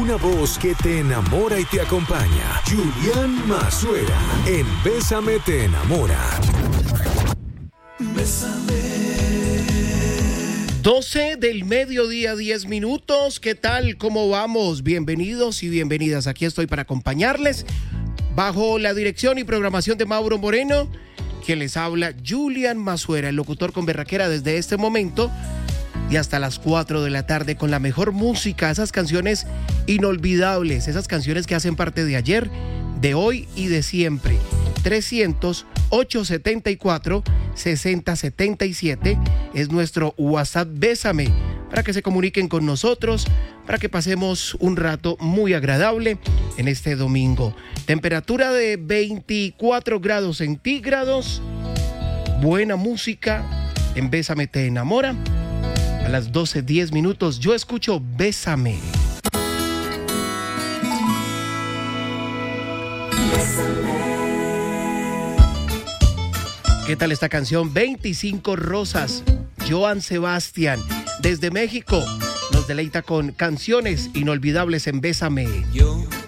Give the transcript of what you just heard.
Una voz que te enamora y te acompaña. Julián Mazuera, en Bésame te enamora. Bésame. 12 del mediodía, 10 minutos. ¿Qué tal? ¿Cómo vamos? Bienvenidos y bienvenidas. Aquí estoy para acompañarles bajo la dirección y programación de Mauro Moreno, que les habla Julián Mazuera, el locutor con berraquera desde este momento y hasta las 4 de la tarde con la mejor música, esas canciones inolvidables, esas canciones que hacen parte de ayer, de hoy y de siempre. 300-874-6077 es nuestro WhatsApp Bésame, para que se comuniquen con nosotros, para que pasemos un rato muy agradable en este domingo. Temperatura de 24 grados centígrados, buena música en Bésame te enamora. A las 12:10 minutos yo escucho Bésame. ¿Qué tal esta canción? 25 Rosas, Joan Sebastián, desde México, nos deleita con canciones inolvidables en Bésame. Yo